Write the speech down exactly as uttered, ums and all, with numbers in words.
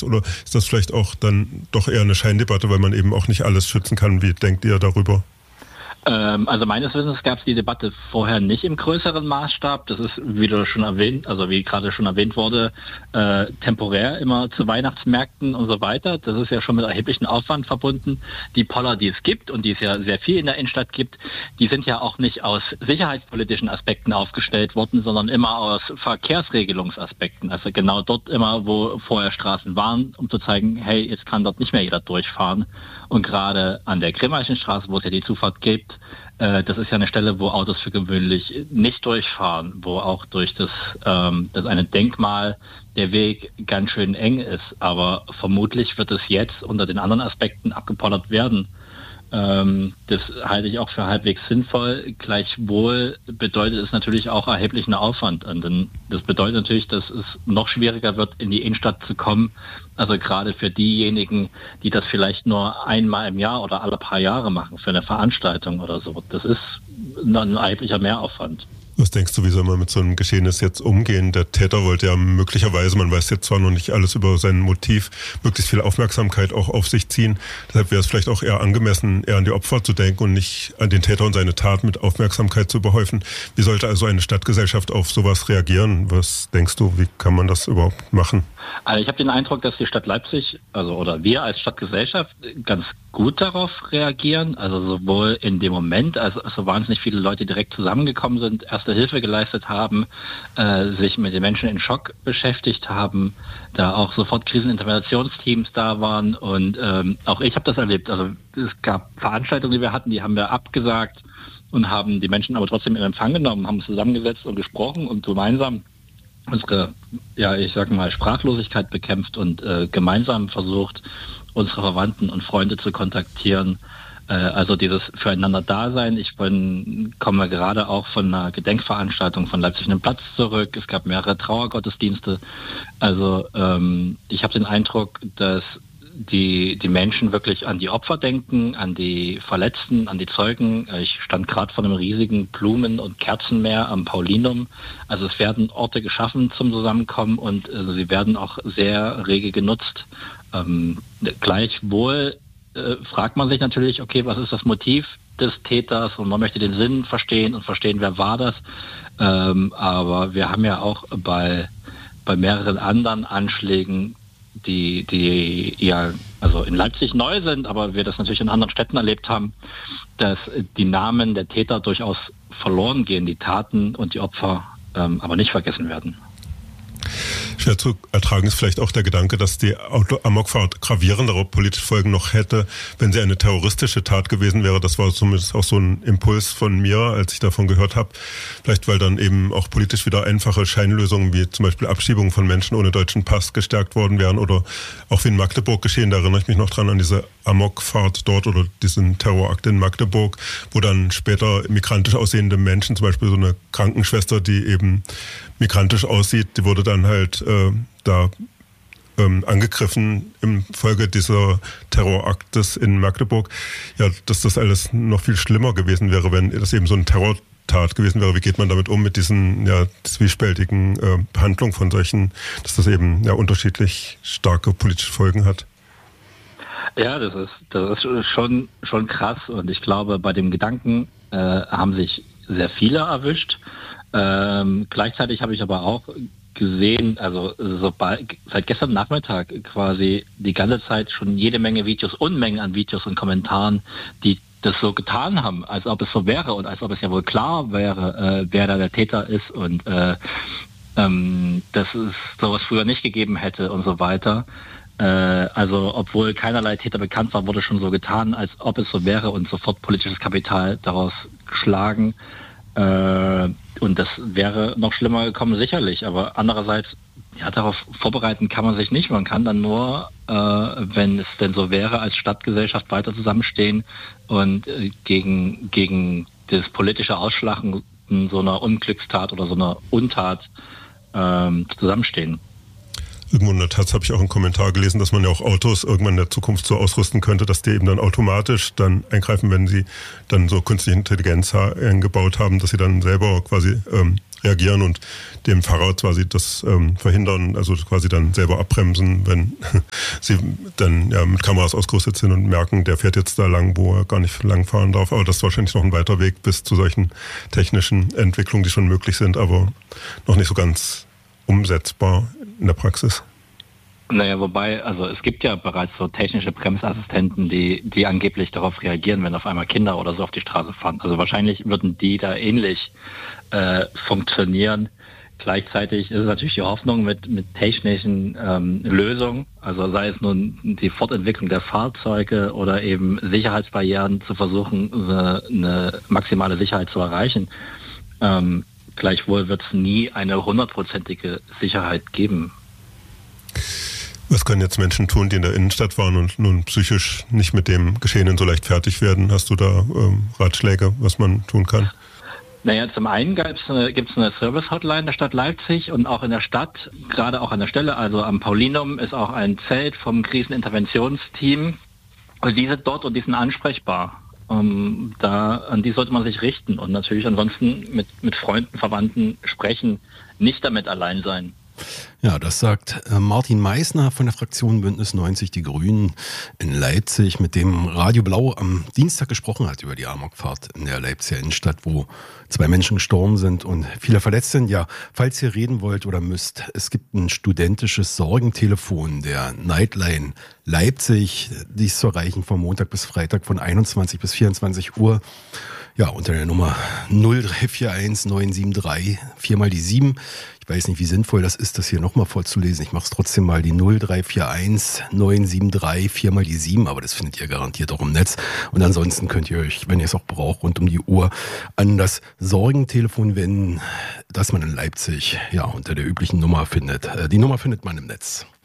vielleicht, oder ist das vielleicht auch dann doch eher eine Scheindebatte, weil man eben auch nicht alles schützen kann? Wie denkt ihr darüber? Also meines Wissens gab es die Debatte vorher nicht im größeren Maßstab. Das ist, wie du schon erwähnt, also wie gerade schon erwähnt wurde, äh, temporär immer zu Weihnachtsmärkten und so weiter. Das ist ja schon mit erheblichem Aufwand verbunden. Die Poller, die es gibt und die es ja sehr viel in der Innenstadt gibt, die sind ja auch nicht aus sicherheitspolitischen Aspekten aufgestellt worden, sondern immer aus Verkehrsregelungsaspekten. Also genau dort immer, wo vorher Straßen waren, um zu zeigen, hey, jetzt kann dort nicht mehr jeder durchfahren. Und gerade an der Grimmaichenstraße, wo es ja die Zufahrt gibt, äh, das ist ja eine Stelle, wo Autos für gewöhnlich nicht durchfahren, wo auch durch das, ähm, das eine Denkmal der Weg ganz schön eng ist. Aber vermutlich wird es jetzt unter den anderen Aspekten abgepollert werden. Ähm, das halte ich auch für halbwegs sinnvoll. Gleichwohl bedeutet es natürlich auch erheblichen Aufwand. Und dann, das bedeutet natürlich, dass es noch schwieriger wird, in die Innenstadt zu kommen. Also gerade für diejenigen, die das vielleicht nur einmal im Jahr oder alle paar Jahre machen für eine Veranstaltung oder so. Das ist ein erheblicher Mehraufwand. Was denkst du, wie soll man mit so einem Geschehnis jetzt umgehen? Der Täter wollte ja möglicherweise, man weiß jetzt zwar noch nicht alles über sein Motiv, möglichst viel Aufmerksamkeit auch auf sich ziehen. Deshalb wäre es vielleicht auch eher angemessen, eher an die Opfer zu denken und nicht an den Täter und seine Tat mit Aufmerksamkeit zu überhäufen. Wie sollte also eine Stadtgesellschaft auf sowas reagieren? Was denkst du, wie kann man das überhaupt machen? Also ich habe den Eindruck, dass die Stadt Leipzig, also oder wir als Stadtgesellschaft ganz gut darauf reagieren. Also sowohl in dem Moment, als so wahnsinnig viele Leute direkt zusammengekommen sind, erste Hilfe geleistet haben, äh, sich mit den Menschen in Schock beschäftigt haben, da auch sofort Kriseninterventionsteams da waren und ähm, auch ich habe das erlebt. Also es gab Veranstaltungen, die wir hatten, die haben wir abgesagt und haben die Menschen aber trotzdem in Empfang genommen, haben zusammengesetzt und gesprochen und gemeinsam unsere, ja, ich sag mal, Sprachlosigkeit bekämpft und äh, gemeinsam versucht, unsere Verwandten und Freunde zu kontaktieren. Äh, also dieses Füreinander-Dasein. Ich bin, komme gerade auch von einer Gedenkveranstaltung von Leipzig einen Platz zurück. Es gab mehrere Trauergottesdienste. Also ähm, ich habe den Eindruck, dass die die Menschen wirklich an die Opfer denken, an die Verletzten, an die Zeugen. Ich stand gerade vor einem riesigen Blumen- und Kerzenmeer am Paulinum. Also es werden Orte geschaffen zum Zusammenkommen und äh, sie werden auch sehr rege genutzt. Ähm, gleichwohl äh, fragt man sich natürlich, okay, was ist das Motiv des Täters? Und man möchte den Sinn verstehen und verstehen, wer war das. Ähm, aber wir haben ja auch bei, bei mehreren anderen Anschlägen die die ja also in Leipzig neu sind, aber wir das natürlich in anderen Städten erlebt haben, dass die Namen der Täter durchaus verloren gehen, die Taten und die Opfer ähm, aber nicht vergessen werden. Schwer zu ertragen ist vielleicht auch der Gedanke, dass die Amokfahrt gravierendere politische Folgen noch hätte, wenn sie eine terroristische Tat gewesen wäre. Das war zumindest auch so ein Impuls von mir, als ich davon gehört habe. Vielleicht, weil dann eben auch politisch wieder einfache Scheinlösungen wie zum Beispiel Abschiebung von Menschen ohne deutschen Pass gestärkt worden wären oder auch wie in Magdeburg geschehen. Da erinnere ich mich noch dran an diese Amokfahrt dort oder diesen Terrorakt in Magdeburg, wo dann später migrantisch aussehende Menschen, zum Beispiel so eine Krankenschwester, die eben migrantisch aussieht, die wurde dann halt äh, da ähm, angegriffen im Folge dieser Terroraktes in Magdeburg. Ja, dass das alles noch viel schlimmer gewesen wäre, wenn das eben so ein Terrortat gewesen wäre. Wie geht man damit um, mit diesen ja, zwiespältigen äh, Behandlungen von solchen, dass das eben ja unterschiedlich starke politische Folgen hat? Ja, das ist, das ist schon, schon krass und ich glaube, bei dem Gedanken äh, haben sich sehr viele erwischt. Ähm, gleichzeitig habe ich aber auch gesehen, also sobald, seit gestern Nachmittag quasi die ganze Zeit schon jede Menge Videos, Unmengen an Videos und Kommentaren, die das so getan haben, als ob es so wäre und als ob es ja wohl klar wäre, äh, wer da der Täter ist und äh, ähm, dass es sowas früher nicht gegeben hätte und so weiter. Äh, also obwohl keinerlei Täter bekannt war, wurde schon so getan, als ob es so wäre und sofort politisches Kapital daraus geschlagen. Äh, und das wäre noch schlimmer gekommen, sicherlich. Aber andererseits, ja, darauf vorbereiten kann man sich nicht. Man kann dann nur, äh, wenn es denn so wäre, als Stadtgesellschaft weiter zusammenstehen und äh, gegen, gegen das politische Ausschlachten so einer Unglückstat oder so einer Untat ähm, zusammenstehen. Irgendwo in der Taz habe ich auch einen Kommentar gelesen, dass man ja auch Autos irgendwann in der Zukunft so ausrüsten könnte, dass die eben dann automatisch dann eingreifen, wenn sie dann so künstliche Intelligenz eingebaut haben, dass sie dann selber quasi ähm, reagieren und dem Fahrer quasi das ähm, verhindern, also quasi dann selber abbremsen, wenn sie dann ja mit Kameras ausgerüstet sind und merken, der fährt jetzt da lang, wo er gar nicht lang fahren darf. Aber das ist wahrscheinlich noch ein weiter Weg bis zu solchen technischen Entwicklungen, die schon möglich sind, aber noch nicht so ganz umsetzbar in der Praxis. Naja, wobei, also es gibt ja bereits so technische Bremsassistenten, die, die angeblich darauf reagieren, wenn auf einmal Kinder oder so auf die Straße fahren. Also wahrscheinlich würden die da ähnlich äh, funktionieren. Gleichzeitig ist es natürlich die Hoffnung mit, mit technischen ähm, Lösungen, also sei es nun die Fortentwicklung der Fahrzeuge oder eben Sicherheitsbarrieren zu versuchen, eine, eine maximale Sicherheit zu erreichen. Ähm, gleichwohl wird es nie eine hundertprozentige Sicherheit geben. Was können jetzt Menschen tun, die in der Innenstadt waren und nun psychisch nicht mit dem Geschehenen so leicht fertig werden? Hast du da ähm, Ratschläge, was man tun kann? Naja, zum einen gibt es eine, gibt's eine Service-Hotline der Stadt Leipzig und auch in der Stadt, gerade auch an der Stelle, also am Paulinum, ist auch ein Zelt vom Kriseninterventionsteam. Und die sind dort und die sind ansprechbar. Um, da, an die sollte man sich richten und natürlich ansonsten mit, mit Freunden, Verwandten sprechen, nicht damit allein sein. Ja, das sagt äh, Martin Meissner von der Fraktion Bündnis neunzig Die Grünen in Leipzig, mit dem Radio Blau am Dienstag gesprochen hat über die Amokfahrt in der Leipziger Innenstadt, wo zwei Menschen gestorben sind und viele verletzt sind. Ja, falls ihr reden wollt oder müsst, es gibt ein studentisches Sorgentelefon der Nightline Leipzig, dies zu erreichen von Montag bis Freitag von einundzwanzig bis vierundzwanzig Uhr. Ja, unter der Nummer null drei vier eins neun sieben drei, viermal die sieben. Ich weiß nicht, wie sinnvoll das ist, das hier nochmal vorzulesen. Ich mache es trotzdem mal, die null drei vier eins neun sieben drei, viermal die sieben, aber das findet ihr garantiert auch im Netz. Und ansonsten könnt ihr euch, wenn ihr es auch braucht, rund um die Uhr an das Sorgentelefon wenden, das man in Leipzig ja unter der üblichen Nummer findet. Die Nummer findet man im Netz.